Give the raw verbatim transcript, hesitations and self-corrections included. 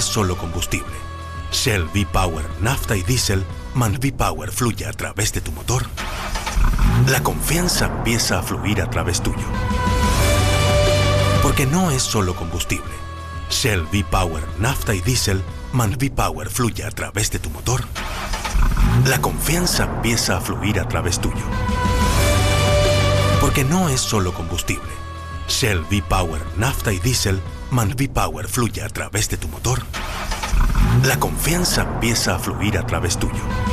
es solo combustible. Shell V-Power Nafta y Diesel, más V-Power fluye a través de tu motor. La confianza empieza a fluir a través tuyo. Porque no es solo combustible. Shell V-Power Nafta y Diesel, más V-Power fluye a través de tu motor. La confianza empieza a fluir a través tuyo. Porque no es solo combustible. Shell V-Power Nafta y Diesel, más V-Power fluye a través de tu motor. La confianza empieza a fluir a través tuyo.